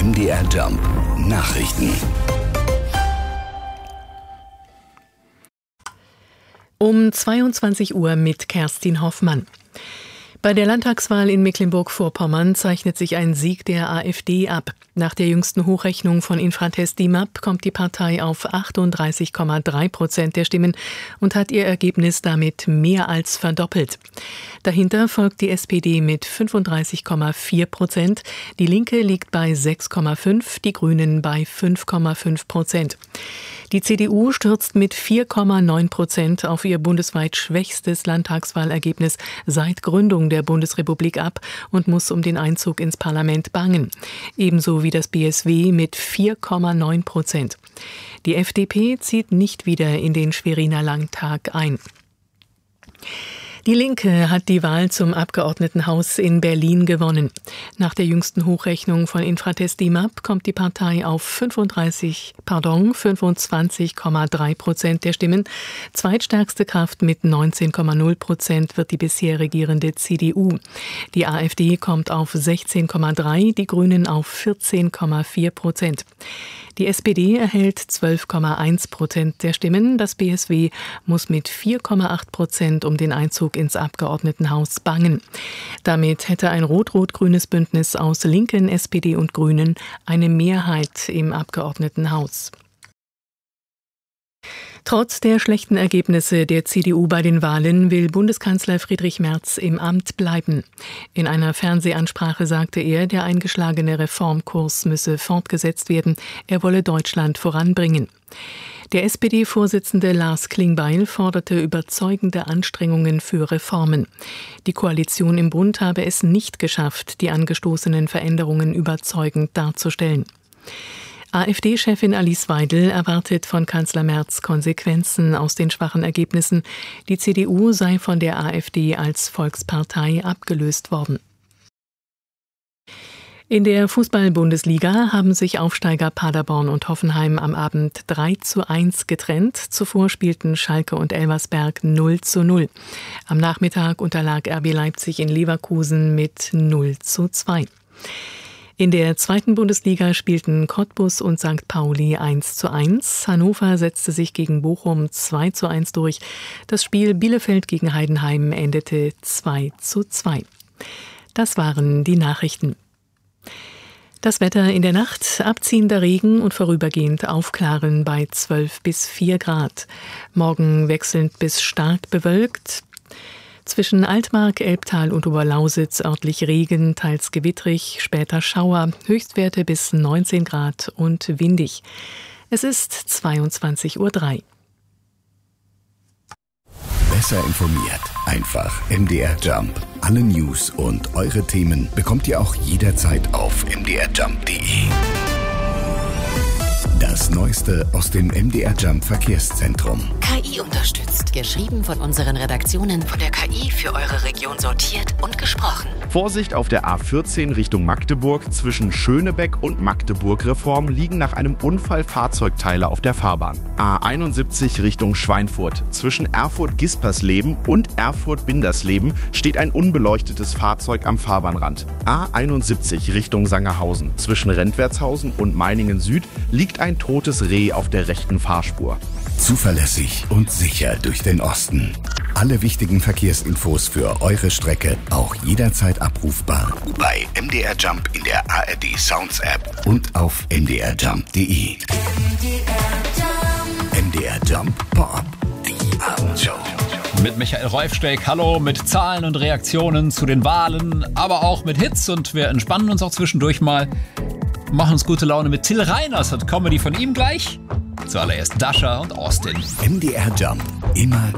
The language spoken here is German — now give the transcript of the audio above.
MDR Jump Nachrichten. Um 22 Uhr mit Kerstin Hoffmann. Bei der Landtagswahl in Mecklenburg-Vorpommern zeichnet sich ein Sieg der AfD ab. Nach der jüngsten Hochrechnung von Infratest DIMAP kommt die Partei auf 38,3% der Stimmen und hat ihr Ergebnis damit mehr als verdoppelt. Dahinter folgt die SPD mit 35,4%, die Linke liegt bei 6,5%, die Grünen bei 5,5%. Die CDU stürzt mit 4,9% auf ihr bundesweit schwächstes Landtagswahlergebnis seit Gründung der Bundesrepublik ab und muss um den Einzug ins Parlament bangen. Ebenso wie das BSW mit 4,9%. Die FDP zieht nicht wieder in den Schweriner Landtag ein. Die Linke hat die Wahl zum Abgeordnetenhaus in Berlin gewonnen. Nach der jüngsten Hochrechnung von Infratest DIMAP kommt die Partei auf 25,3% der Stimmen. Zweitstärkste Kraft mit 19,0% wird die bisher regierende CDU. Die AfD kommt auf 16,3%, die Grünen auf 14,4%. Die SPD erhält 12,1% der Stimmen. Das BSW muss mit 4,8% um den Einzug ins Abgeordnetenhaus bangen. Damit hätte ein rot-rot-grünes Bündnis aus Linken, SPD und Grünen eine Mehrheit im Abgeordnetenhaus. Trotz der schlechten Ergebnisse der CDU bei den Wahlen will Bundeskanzler Friedrich Merz im Amt bleiben. In einer Fernsehansprache sagte er, der eingeschlagene Reformkurs müsse fortgesetzt werden. Er wolle Deutschland voranbringen. Der SPD-Vorsitzende Lars Klingbeil forderte überzeugende Anstrengungen für Reformen. Die Koalition im Bund habe es nicht geschafft, die angestoßenen Veränderungen überzeugend darzustellen. AfD-Chefin Alice Weidel erwartet von Kanzler Merz Konsequenzen aus den schwachen Ergebnissen. Die CDU sei von der AfD als Volkspartei abgelöst worden. In der Fußball-Bundesliga haben sich Aufsteiger Paderborn und Hoffenheim am Abend 3:1 getrennt. Zuvor spielten Schalke und Elversberg 0:0. Am Nachmittag unterlag RB Leipzig in Leverkusen mit 0:2. In der zweiten Bundesliga spielten Cottbus und St. Pauli 1:1. Hannover setzte sich gegen Bochum 2:1 durch. Das Spiel Bielefeld gegen Heidenheim endete 2:2. Das waren die Nachrichten. Das Wetter in der Nacht: abziehender Regen und vorübergehend Aufklaren bei 12 bis 4 Grad. Morgen wechselnd bis stark bewölkt. Zwischen Altmark, Elbtal und Oberlausitz örtlich Regen, teils gewittrig, später Schauer, Höchstwerte bis 19 Grad und windig. Es ist 22:03 Uhr. Besser informiert. Einfach MDR Jump. Alle News und eure Themen bekommt ihr auch jederzeit auf mdrjump.de. Das Neueste aus dem MDR Jump Verkehrszentrum. KI unterstützt. Geschrieben von unseren Redaktionen, von der KI für eure Region sortiert und gesprochen. Vorsicht auf der A14 Richtung Magdeburg. Zwischen Schönebeck und Magdeburg-Reform liegen nach einem Unfall Fahrzeugteile auf der Fahrbahn. A71 Richtung Schweinfurt. Zwischen Erfurt-Gispersleben und Erfurt-Bindersleben steht ein unbeleuchtetes Fahrzeug am Fahrbahnrand. A71 Richtung Sangerhausen. Zwischen Rentwertshausen und Meiningen Süd liegt ein totes Reh auf der rechten Fahrspur. Zuverlässig und sicher durch den Osten. Alle wichtigen Verkehrsinfos für eure Strecke auch jederzeit abrufbar bei MDR Jump in der ARD Sounds App und auf mdrjump.de. MDR Jump Pop, die Abendshow. Mit Michael Reufsteig, hallo, mit Zahlen und Reaktionen zu den Wahlen, aber auch mit Hits, und wir entspannen uns auch zwischendurch mal. Machen uns gute Laune mit Till Reiners und Comedy von ihm gleich. Zuallererst Dasha und Austin. MDR Jump, immer